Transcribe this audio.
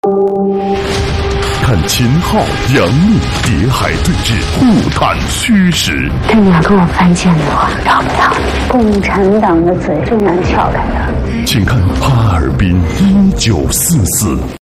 看秦昊、杨幂谍海对峙，互探虚实。 这你要跟我翻线的话，要不要？共产党的嘴最难撬开的。 请看哈尔滨1944。